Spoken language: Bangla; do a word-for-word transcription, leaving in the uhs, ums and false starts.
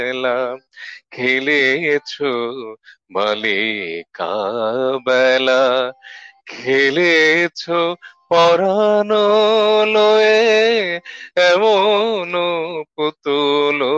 খেলা খেলেছো বালিকা বেলা, খেলেছো পরানো লয়ে এমন পুতুল